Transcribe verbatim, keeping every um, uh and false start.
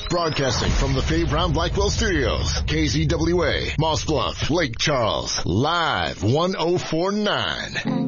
Broadcasting from the Faye Brown Blackwell Studios. K Z W A, Moss Bluff, Lake Charles. Live one oh four point nine.